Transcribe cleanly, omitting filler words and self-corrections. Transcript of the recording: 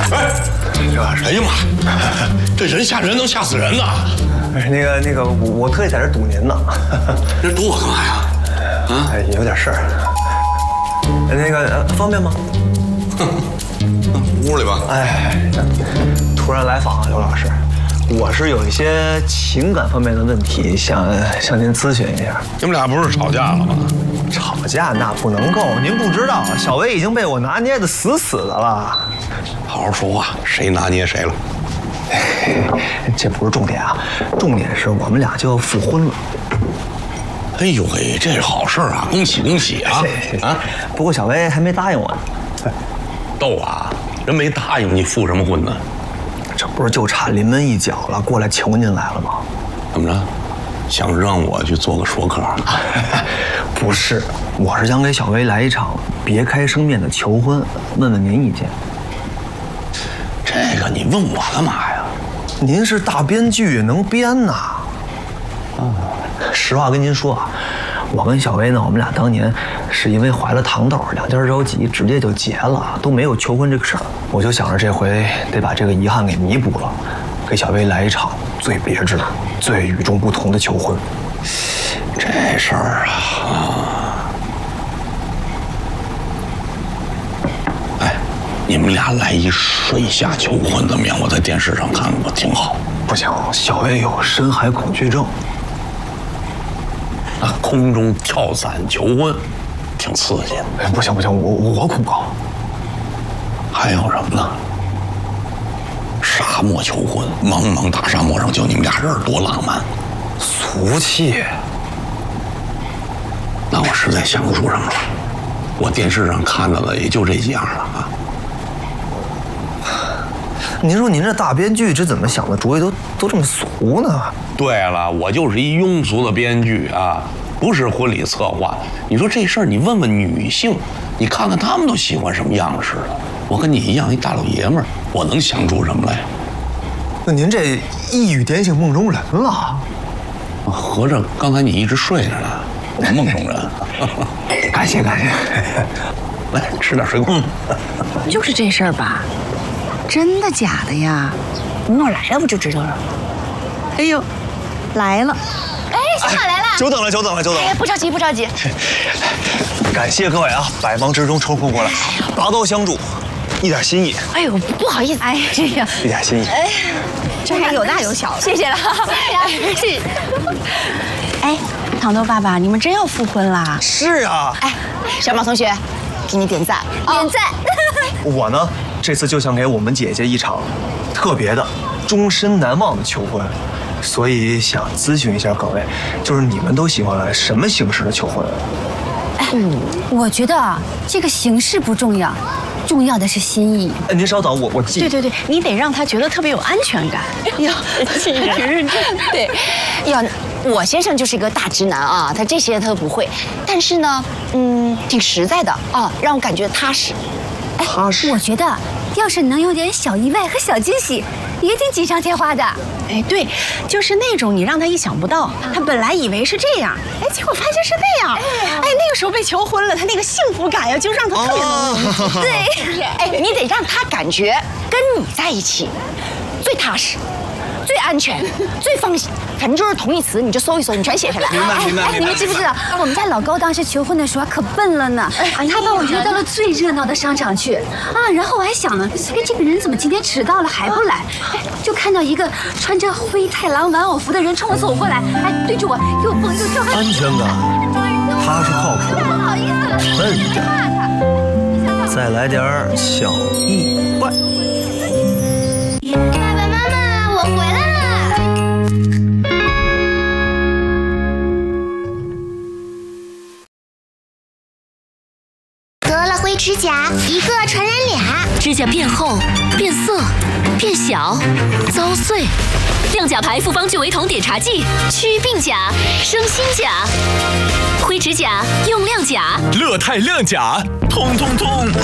刘老师， 哎呀妈，这人吓人能吓死人呐！ 那个，我特意在这堵您呢。 这堵我干嘛呀？啊， 哎，有点事儿。那个方便吗？ 屋里吧。 哎，突然来访啊，刘老师，我是有一些情感方面的问题，想向您咨询一下。 你们俩不是吵架了吗？ 吵架那不能够，您不知道，小薇已经被我拿捏的死死的了。 好好说话，谁拿捏谁了？ 这不是重点啊，重点是我们俩就要复婚了。 哎呦喂，这是好事啊！恭喜恭喜啊！啊， 不过小薇还没答应我呢。 逗啊，人没答应你复什么婚呢？ 这不是就差临门一脚了，过来求您来了吗？ 怎么着？想让我去做个说客？ 不是，我是想给小薇来一场别开生面的求婚，问问您意见。 这个你问我干嘛呀？ 您是大编剧，能编呐。实话跟您说啊，我跟小薇呢，我们俩当年是因为怀了糖豆，两家着急，直接就结了，都没有求婚这个事儿。我就想着这回得把这个遗憾给弥补了，给小薇来一场最别致、最与众不同的求婚。 这事儿啊，哎，你们俩来一水下求婚怎么样？我在电视上看过，挺好。 不行，小薇有深海恐惧症。 啊，空中跳伞求婚，挺刺激的。 哎，不行，我恐高。 还有什么呢？沙漠求婚，茫茫大沙漠上就你们俩人，多浪漫。 俗气。 那我实在想不出什么了。我电视上看到的也就这几样了啊。 您说您这大编剧，这怎么想的主意都这么俗呢？ 对了，我就是一庸俗的编剧啊，不是婚礼策划。你说这事儿，你问问女性，你看看她们都喜欢什么样式的。我跟你一样一大老爷们儿，我能想出什么来？ 那您这一语点醒梦中人了。 合着刚才你一直睡着呢，我梦中人。 感谢。 来吃点水果。 就是这事儿吧？真的假的呀？你等会儿来了不就知道了？哎呦，来了！ 哎，小马来了！ 久等了。 哎，不着急。 感谢各位啊，百忙之中抽空过来，拔刀相助，一点心意。 哎呦，不好意思， 哎，这样， 一点心意。 哎， 这还有大有小的。 谢谢了。谢谢。 哎，糖豆爸爸，你们真要复婚啦？ 是啊。 哎，小马同学，给你点赞，点赞。 我呢，这次就想给我们姐姐一场特别的、终身难忘的求婚，所以想咨询一下各位，就是你们都喜欢什么形式的求婚？ 我觉得啊，这个形式不重要，重要的是心意。 您稍等，我记。 对，你得让他觉得特别有安全感。呀，挺认真。 对，呀，我先生就是一个大直男啊，他这些他都不会，但是呢，挺实在的啊，让我感觉踏实。 踏实。 我觉得要是能有点小意外和小惊喜，也挺锦上添花的。 哎，对，就是那种你让他意想不到，他本来以为是这样，哎，结果发现是那样，哎，那个时候被求婚了，他那个幸福感呀，就让他特别浓。 对，哎，你得让他感觉跟你在一起最踏实、最安全、最放心，反正就是同义词，你就搜一搜，你全写下来。 明白。 你们知不知道，我们家老高当时求婚的时候可笨了呢，他把我约到了最热闹的商场去啊，然后我还想呢，哎，这个人怎么今天迟到了还不来？哎，就看到一个穿着灰太狼玩偶服的人冲我走过来，哎，对着我又蹦又跳， 安全感，踏实靠谱， 不好意思了， 笨一点，再来点小意外。 爸爸妈妈，我回来了。得了灰指甲，一个传染俩。 指甲变厚、变色、变小、遭碎。亮甲牌复方聚维酮碘茶剂，祛病甲、生新甲。灰指甲用亮甲， 乐泰亮甲，通通通。